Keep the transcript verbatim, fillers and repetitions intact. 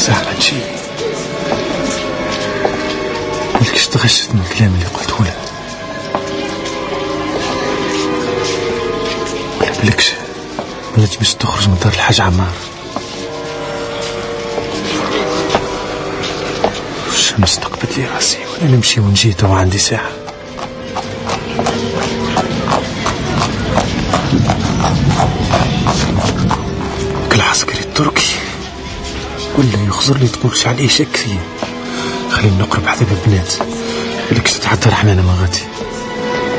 ساعة تجي ملكش تغشت من الكلام اللي قلته له، ولا بلكش ملكش باش تخرج من دار الحاج عمار. الشمس نقبت لي راسي وانا نمشي ونجي تو عندي ساعة. كل عسكري التركي ولا يخزر لي تقولش عليه شك فيه، خليني نقرب حتى البنات بلكش تتعدى رحمانة ما غادي.